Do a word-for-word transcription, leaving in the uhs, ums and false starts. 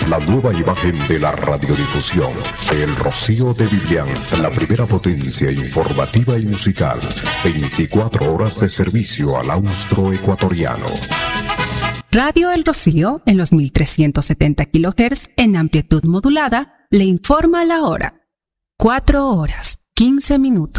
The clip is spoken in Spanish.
la nueva imagen de la radiodifusión. El Rocío de Biblián, la primera potencia informativa y musical. veinticuatro horas de servicio al austroecuatoriano. Radio El Rocío, en los mil trescientos setenta kilohertz en amplitud modulada, le informa la hora. cuatro horas, quince minutos.